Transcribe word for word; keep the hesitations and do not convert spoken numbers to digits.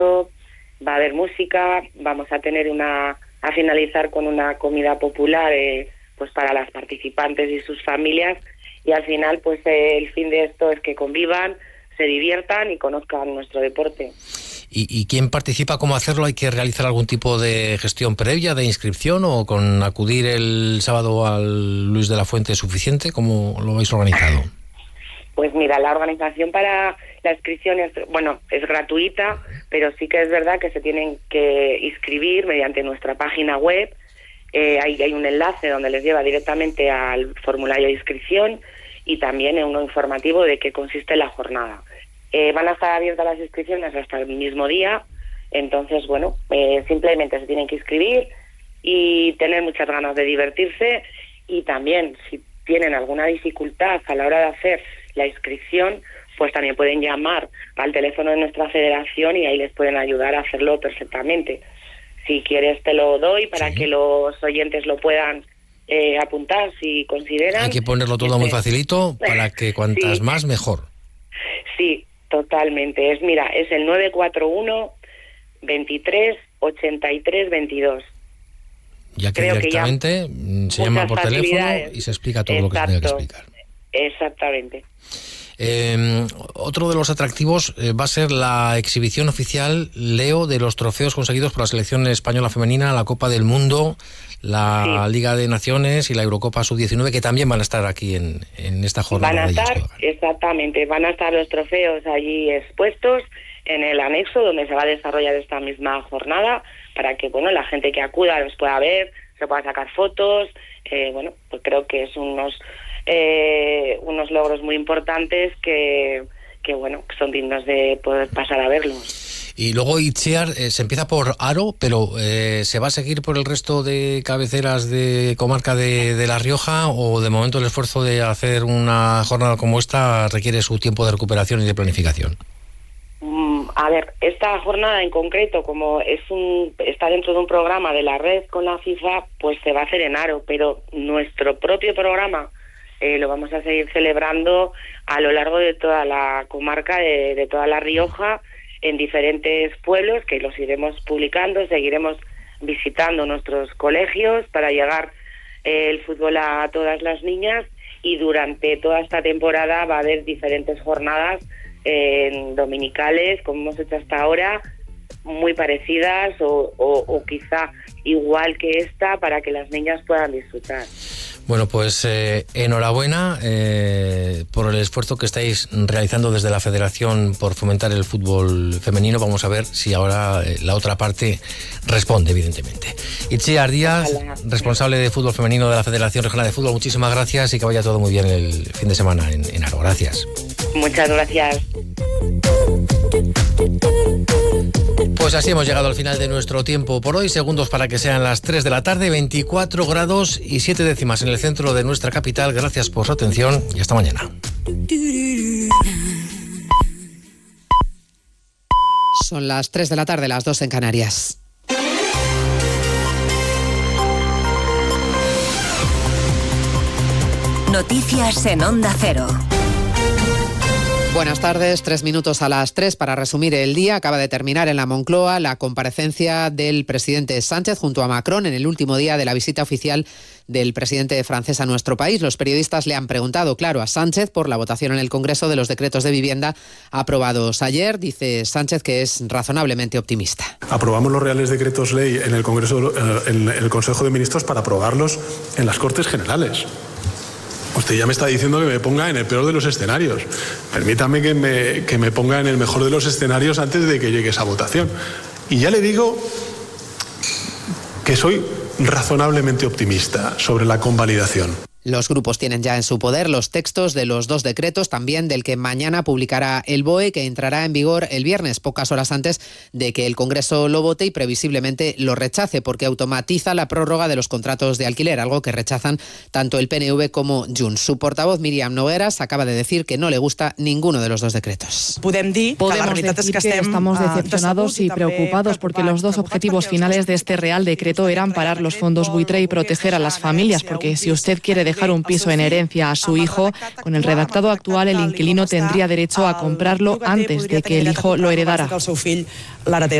va a haber música, vamos a tener una, a finalizar con una comida popular eh, pues para las participantes y sus familias, y al final pues eh, el fin de esto es que convivan, se diviertan y conozcan nuestro deporte. ¿Y, y quién participa? ¿Cómo hacerlo? ¿Hay que realizar algún tipo de gestión previa, de inscripción, o con acudir el sábado al Luis de la Fuente es suficiente? ¿Cómo lo habéis organizado? Pues mira, la organización para la inscripción es, bueno, es gratuita, pero sí que es verdad que se tienen que inscribir mediante nuestra página web. Eh, ahí hay un enlace donde les lleva directamente al formulario de inscripción y también en uno informativo de qué consiste la jornada. Eh, van a estar abiertas las inscripciones hasta el mismo día, entonces, bueno, eh, simplemente se tienen que inscribir y tener muchas ganas de divertirse, y también, si tienen alguna dificultad a la hora de hacer la inscripción, pues también pueden llamar al teléfono de nuestra federación y ahí les pueden ayudar a hacerlo perfectamente. Si quieres te lo doy para sí. que los oyentes lo puedan eh, apuntar si consideran. Hay que ponerlo todo muy facilito para que cuantas sí. más mejor. Sí, totalmente. Es mira, es el nueve cuatro uno, veintitrés, ochenta y tres, veintidós. Ya que Creo directamente que ya se llama por teléfono y se explica todo Exacto. lo que se tiene que explicar. Exactamente. Eh, otro de los atractivos eh, va a ser la exhibición oficial, Leo, de los trofeos conseguidos por la selección española femenina, la Copa del Mundo, la sí. Liga de Naciones y la Eurocopa sub diecinueve, que también van a estar aquí en, en esta jornada. Van a estar, exactamente, van a estar los trofeos allí expuestos en el anexo donde se va a desarrollar esta misma jornada, para que bueno la gente que acuda los pueda ver, se pueda sacar fotos. Eh, bueno, pues creo que es unos eh, unos logros muy importantes que, que bueno que son dignos de poder pasar a verlos. Y luego Itziar eh, se empieza por Haro, pero eh, ¿se va a seguir por el resto de cabeceras de comarca de, de La Rioja, o de momento el esfuerzo de hacer una jornada como esta requiere su tiempo de recuperación y de planificación? A ver, esta jornada en concreto, como es un está dentro de un programa de la red con la FIFA, pues se va a hacer en Haro, pero nuestro propio programa eh, lo vamos a seguir celebrando a lo largo de toda la comarca, de, de toda La Rioja, en diferentes pueblos, que los iremos publicando, seguiremos visitando nuestros colegios para llegar eh, el fútbol a todas las niñas, y durante toda esta temporada va a haber diferentes jornadas en dominicales, como hemos hecho hasta ahora, muy parecidas o, o, o quizá igual que esta, para que las niñas puedan disfrutar. Bueno, pues eh, enhorabuena eh, por el esfuerzo que estáis realizando desde la Federación por fomentar el fútbol femenino. Vamos a ver si ahora eh, la otra parte responde, evidentemente. Itziar Díaz, Ojalá. responsable de fútbol femenino de la Federación Regional de Fútbol, muchísimas gracias y que vaya todo muy bien el fin de semana en, en Haro. Gracias. Muchas gracias. Pues así hemos llegado al final de nuestro tiempo por hoy. Segundos para que sean las tres de la tarde, veinticuatro grados y siete décimas en el centro de nuestra capital. Gracias por su atención y hasta mañana. Son las tres de la tarde, las dos en Canarias. Noticias en Onda Cero. Buenas tardes, tres minutos a las tres para resumir el día. Acaba de terminar en la Moncloa la comparecencia del presidente Sánchez junto a Macron en el último día de la visita oficial del presidente francés a nuestro país. Los periodistas le han preguntado, claro, a Sánchez por la votación en el Congreso de los decretos de vivienda aprobados ayer. Dice Sánchez que es razonablemente optimista. Aprobamos los reales decretos ley en el Congreso, en el Consejo de Ministros, para aprobarlos en las Cortes Generales. Usted ya me está diciendo que me ponga en el peor de los escenarios. Permítame que me, que me ponga en el mejor de los escenarios antes de que llegue esa votación. Y ya le digo que soy razonablemente optimista sobre la convalidación. Los grupos tienen ya en su poder los textos de los dos decretos, también del que mañana publicará el B O E, que entrará en vigor el viernes, pocas horas antes de que el Congreso lo vote y previsiblemente lo rechace, porque automatiza la prórroga de los contratos de alquiler, algo que rechazan tanto el P N V como Junts. Su portavoz, Míriam Nogueras, acaba de decir que no le gusta ninguno de los dos decretos. Podemos decir que estamos decepcionados y preocupados porque los dos objetivos finales de este Real Decreto eran parar los fondos buitre y proteger a las familias, porque si usted quiere dejar un piso en herencia a su hijo. Con el redactado actual, el inquilino tendría derecho a comprarlo antes de que el hijo lo heredara.